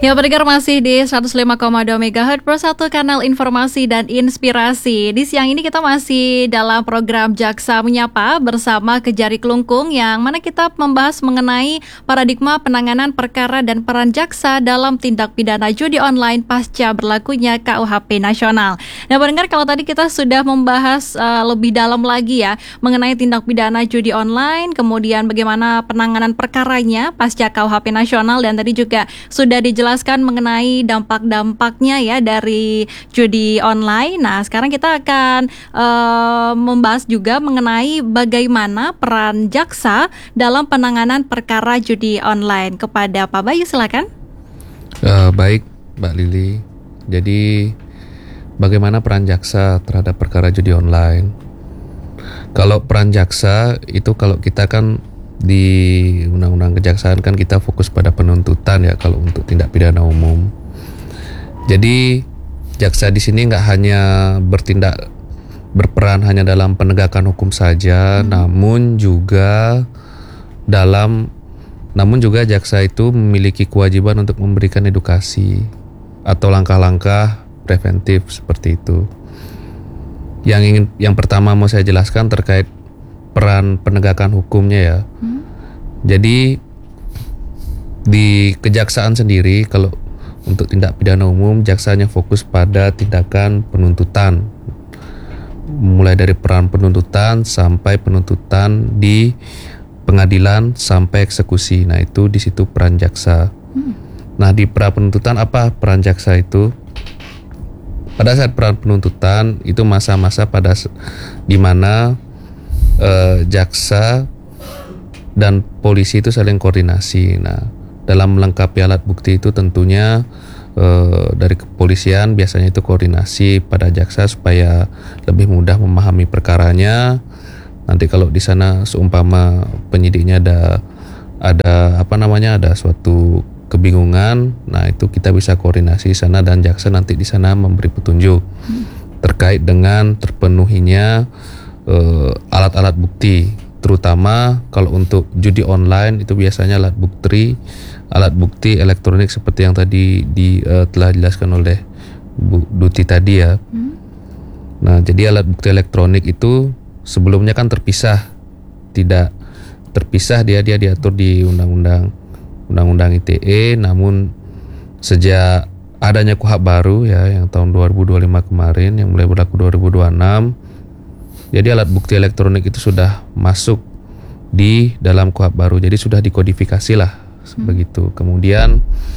Ya, pendengar masih di 105,2 MHz Pro 1 kanal informasi dan inspirasi. Di siang ini kita masih dalam program Jaksa Menyapa bersama Kejari Kelungkung, yang mana kita membahas mengenai paradigma penanganan perkara dan peran jaksa dalam tindak pidana judi online pasca berlakunya KUHP nasional. Nah, pendengar, kalau tadi kita sudah membahas lebih dalam lagi ya mengenai tindak pidana judi online, kemudian bagaimana penanganan perkaranya pasca KUHP nasional, dan tadi juga sudah dijelaskan mengenai dampak-dampaknya ya dari judi online. Nah, sekarang kita akan membahas juga mengenai bagaimana peran jaksa dalam penanganan perkara judi online. Kepada Pak Bayu, silakan. Baik, Mbak Lili. Jadi, bagaimana peran jaksa terhadap perkara judi online? Kalau peran jaksa itu, kalau kita kan di Undang-Undang Kejaksaan kan kita fokus pada penuntutan ya kalau untuk tindak pidana umum. Jadi jaksa di sini nggak hanya berperan hanya dalam penegakan hukum saja, namun juga jaksa itu memiliki kewajiban untuk memberikan edukasi atau langkah-langkah preventif seperti itu. Yang pertama mau saya jelaskan terkait peran penegakan hukumnya ya. Jadi di kejaksaan sendiri, kalau untuk tindak pidana umum, jaksanya fokus pada tindakan penuntutan, mulai dari peran penuntutan sampai penuntutan di pengadilan sampai eksekusi. Nah, itu di situ peran jaksa. Nah, di pra penuntutan apa peran jaksa itu? Pada saat peran penuntutan itu masa-masa di mana jaksa dan polisi itu saling koordinasi. Nah, dalam melengkapi alat bukti itu tentunya dari kepolisian biasanya itu koordinasi pada jaksa supaya lebih mudah memahami perkaranya. Nanti kalau di sana seumpama penyidiknya ada suatu kebingungan, nah itu kita bisa koordinasi sana dan jaksa nanti di sana memberi petunjuk terkait dengan terpenuhinya alat-alat bukti, terutama kalau untuk judi online itu biasanya alat bukti elektronik seperti yang tadi telah dijelaskan oleh Bu Duti tadi ya. Nah, jadi alat bukti elektronik itu sebelumnya kan tidak terpisah, dia diatur di Undang-Undang ITE, namun sejak adanya KUHP baru ya yang tahun 2025 kemarin yang mulai berlaku 2026, jadi alat bukti elektronik itu sudah masuk di dalam KUHP baru, jadi sudah dikodifikasi lah begitu. Kemudian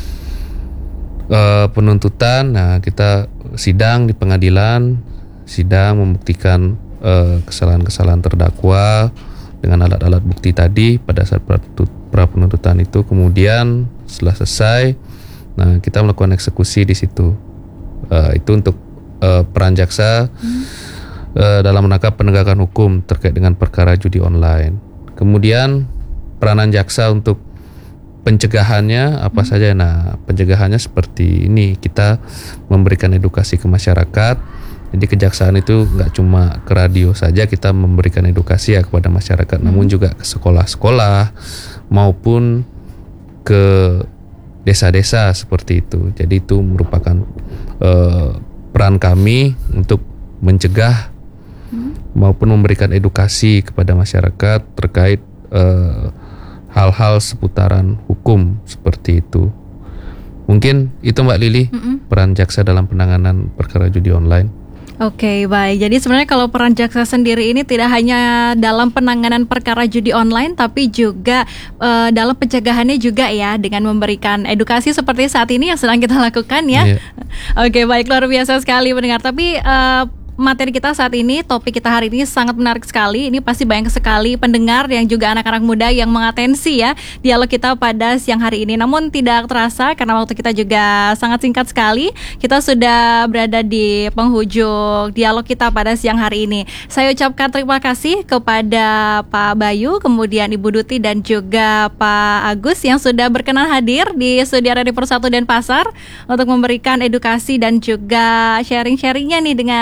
penuntutan, nah kita sidang di pengadilan, membuktikan kesalahan-kesalahan terdakwa dengan alat-alat bukti tadi pada saat pra penuntutan itu. Kemudian setelah selesai, nah kita melakukan eksekusi di situ. Itu untuk peran jaksa dalam rangka penegakan hukum terkait dengan perkara judi online. Kemudian peranan jaksa untuk pencegahannya apa saja? Nah, pencegahannya seperti ini, kita memberikan edukasi ke masyarakat. Jadi kejaksaan itu nggak cuma ke radio saja kita memberikan edukasi ya kepada masyarakat, namun juga ke sekolah-sekolah maupun ke desa-desa seperti itu. Jadi itu merupakan peran kami untuk mencegah maupun memberikan edukasi kepada masyarakat terkait hal-hal seputaran hukum seperti itu. Mungkin itu Mbak Lili, peran jaksa dalam penanganan perkara judi online. Oke, baik. Jadi sebenarnya kalau peran jaksa sendiri ini tidak hanya dalam penanganan perkara judi online, tapi juga dalam pencegahannya juga ya, dengan memberikan edukasi seperti saat ini yang sedang kita lakukan ya. Yeah. Oke, baik, luar biasa sekali pendengar. Tapi materi kita saat ini, topik kita hari ini sangat menarik sekali. Ini pasti banyak sekali pendengar yang juga anak-anak muda yang mengatensi ya dialog kita pada siang hari ini. Namun tidak terasa karena waktu kita juga sangat singkat sekali, kita sudah berada di penghujung dialog kita pada siang hari ini. Saya ucapkan terima kasih kepada Pak Bayu, kemudian Ibu Duti dan juga Pak Agus yang sudah berkenan hadir di studio Radio Persatu Denpasar untuk memberikan edukasi dan juga sharing-sharingnya nih dengan kita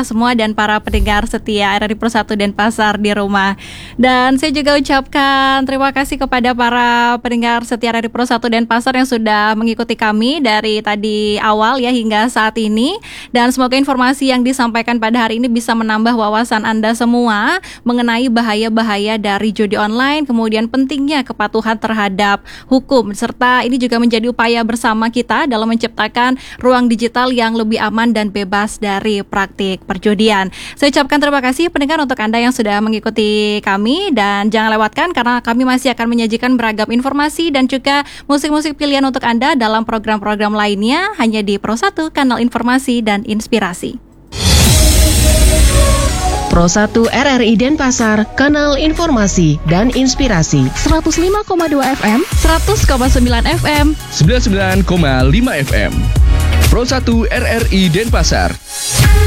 semua dan para pendengar setia RRI Pro 1 Denpasar di rumah. Dan saya juga ucapkan terima kasih kepada para pendengar setia RRI Pro 1 Denpasar yang sudah mengikuti kami dari tadi awal ya hingga saat ini. Dan semoga informasi yang disampaikan pada hari ini bisa menambah wawasan Anda semua mengenai bahaya-bahaya dari judi online, kemudian pentingnya kepatuhan terhadap hukum, serta ini juga menjadi upaya bersama kita dalam menciptakan ruang digital yang lebih aman dan bebas dari praktik perjudian. Saya ucapkan terima kasih pendengar untuk Anda yang sudah mengikuti kami, dan jangan lewatkan karena kami masih akan menyajikan beragam informasi dan juga musik-musik pilihan untuk Anda dalam program-program lainnya hanya di Pro 1 Kanal Informasi dan Inspirasi. Pro 1 RRI Denpasar, Kanal Informasi dan Inspirasi. 105,2 FM, 100,9 FM, 99,5 FM. Pro 1 RRI Denpasar.